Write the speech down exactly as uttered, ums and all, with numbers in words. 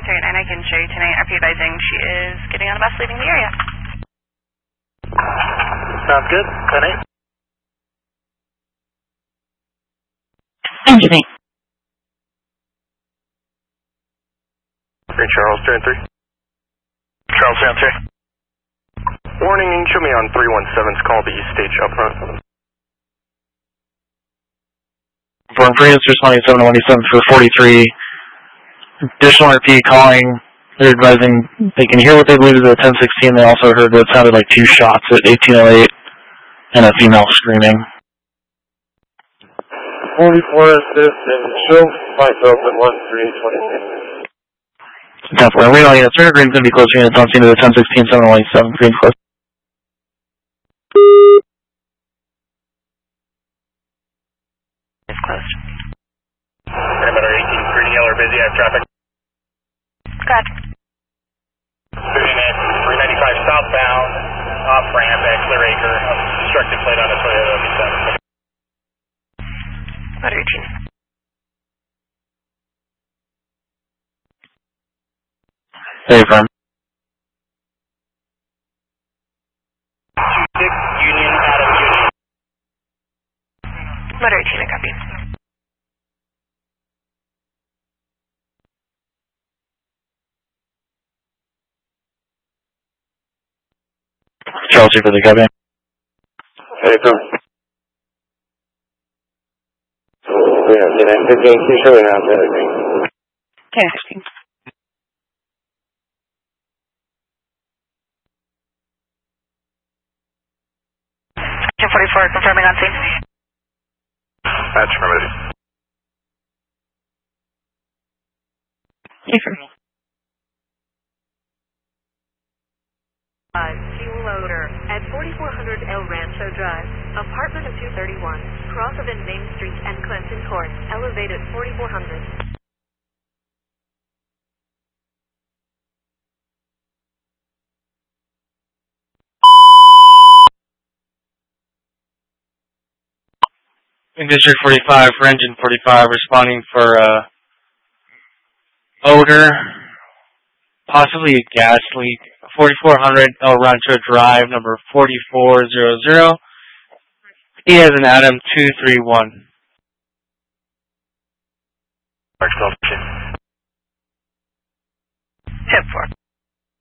one three nine, I can show you tonight. R P advising she is getting on a bus leaving the area. Sounds good. ten eight. Engine eight. Green Charles, two and three. Charles, two and three. Warning, you can show me on three one seven's call the East Stage up front. From three, it's responding seven one seven for forty-three. Additional R P calling. They're advising they can hear what they believe is a ten sixteen. They also heard what sounded like two shots at eighteen oh eight and a female screaming. forty-four assist and show flight open one three twenty-six. ten four. We know, yeah, Sir Green's going to be close units on scene to the ten sixteen, seven one seven. Green's close. It's closed. Parameter eighteen, green and yellow are busy. I have traffic. Good. Vision in, three ninety-five southbound, off ramp at Clear Acre. Obstructed plate on a Toyota V seven. Motor eighteen. Hey, firm. six Union Adam Union. Motor eighteen, I copy. Chelsea for the copy. Hey, come. Yeah, did I keep showing out there? Okay, sixteen. ten forty-four, confirming on scene. That's affirmative. Hey, firm. Fuel loader at forty-four hundred El Rancho Drive, apartment of two thirty-one, cross of Main Street and Clinton Court, elevated forty-four hundred. In District forty-five for Engine forty-five, responding for uh, odor, possibly a gas leak. forty-four hundred El Rancho Drive, number forty-four hundred. He has an Adam two three one. ten four.